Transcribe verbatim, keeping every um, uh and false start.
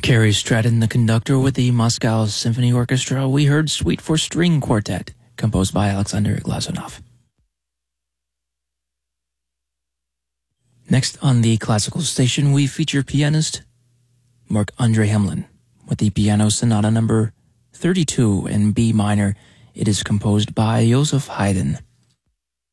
Terry Stratton, the conductor with the Moscow Symphony Orchestra. We heard Suite for String Quartet, composed by Alexander Glazunov. Next on the classical station, we feature pianist Marc-Andre Hamelin with the Piano Sonata number thirty-two in B minor. It is composed by Joseph Haydn.